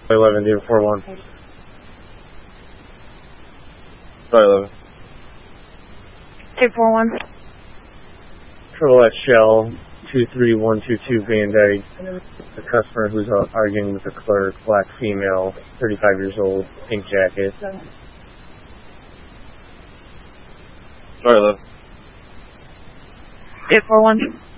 11-41. Sorry, 11. 241. Triple S Shell 23122 Van Dyke. The customer who's arguing with the clerk, black female, 35 years old, pink jacket. Sorry, 11. 241.